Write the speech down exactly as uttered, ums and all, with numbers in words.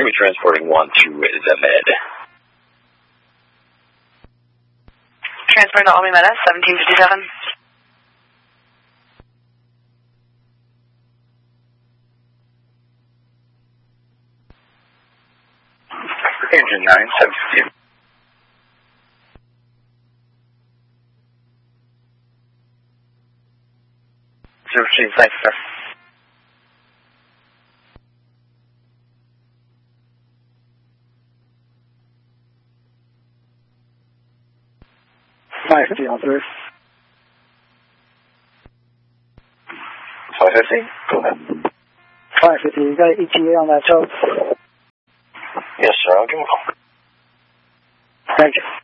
going to be transporting one to the med. Transporting to Albany Meta, seventeen fifty-seven. Engine nine, seven fifty. zero fifteen, thanks, sir. five fifty, officer. five fifty? Go ahead. five fifty, you got an E T A on that tow? Yes, sir, I'll give him a call. Thank you.